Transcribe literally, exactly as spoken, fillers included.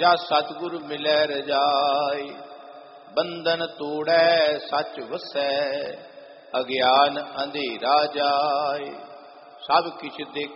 जा सतगुर मिलै रजाई। बंधन तोड़ै सच वसै, अज्ञान अंधेरा जाय। सब किछ देख